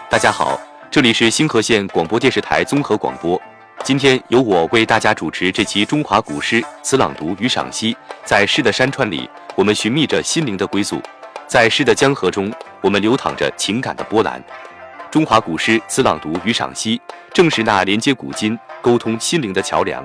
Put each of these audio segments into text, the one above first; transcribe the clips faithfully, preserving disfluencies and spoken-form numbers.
大家好，这里是星河县广播电视台综合广播。今天由我为大家主持这期中华古诗词朗读与赏析。在诗的山川里，我们寻觅着心灵的归宿；在诗的江河中，我们流淌着情感的波澜。中华古诗词朗读与赏析，正是那连接古今、沟通心灵的桥梁。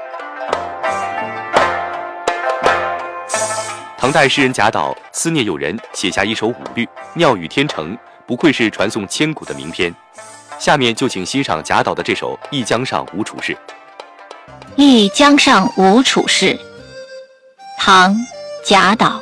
唐代诗人贾岛思念友人，写下一首五律《妙语天成》，不愧是传颂千古的名篇。下面就请欣赏贾岛的这首《忆江上无处事》。《 忆江上无处事》，唐·贾岛。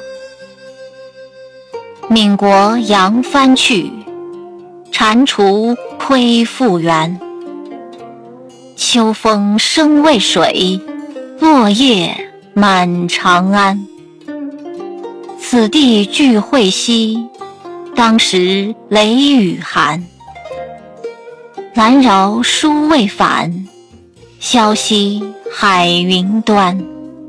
闽国扬帆去，蟾蜍窥复原。秋风生渭水，落叶满长安。此地聚会兮，当时雷雨寒。兰饶书未返，萧息海云端。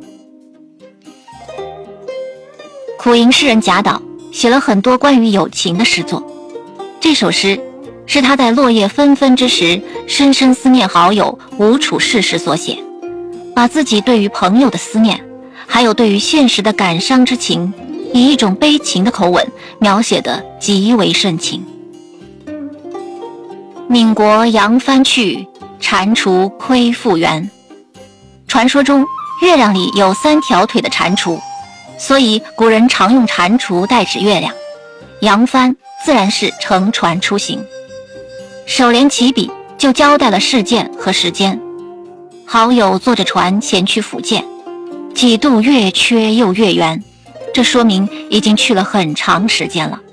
苦吟诗人贾岛写了很多关于友情的诗作，这首诗是他在落叶纷纷之时，深深思念好友吴楚世时所写，把自己对于朋友的思念，还有对于现实的感伤之情，以一种悲情的口吻描写得极为深情。闽国扬帆去，蟾蜍窥复原。传说中，月亮里有三条腿的蟾蜍，所以古人常用蟾蜍代指月亮。扬帆自然是乘船出行。首联起笔就交代了事件和时间。好友坐着船前去福建，几度月缺又月圆，这说明已经去了很长时间了。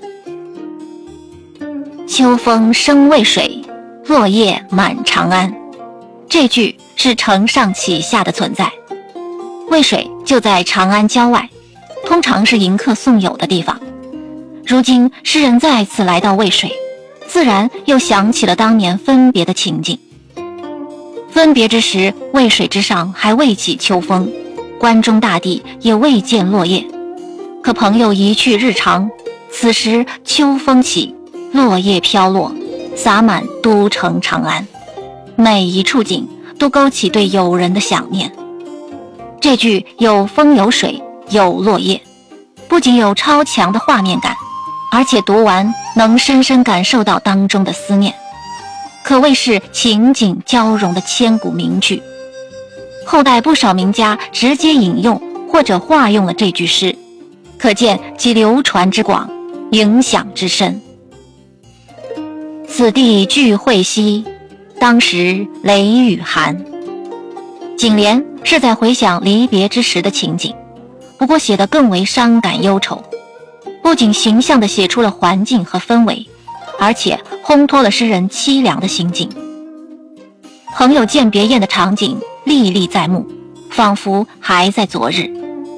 秋风生渭水，落叶满长安。这句是承上启下的存在。渭水就在长安郊外，通常是迎客送友的地方。如今诗人再次来到渭水，自然又想起了当年分别的情景。分别之时，渭水之上还未起秋风，关中大地也未见落叶。可朋友一去日长，此时秋风起，落叶飘落，洒满都城长安，每一处景都勾起对友人的想念。这句有风有水有落叶，不仅有超强的画面感，而且读完能深深感受到当中的思念，可谓是情景交融的千古名句。后代不少名家直接引用或者化用了这句诗，可见其流传之广，影响之深。此地聚会兮，当时雷雨寒。颈联是在回想离别之时的情景，不过写得更为伤感忧愁，不仅形象地写出了环境和氛围，而且烘托了诗人凄凉的心境。朋友见别宴的场景历历在目，仿佛还在昨日。